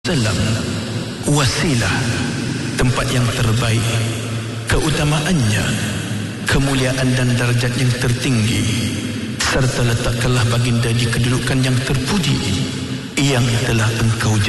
Salam, wasilah, tempat yang terbaik, keutamaannya, kemuliaan dan darjat yang tertinggi, serta letakkanlah baginda di kedudukan yang terpuji yang telah engkau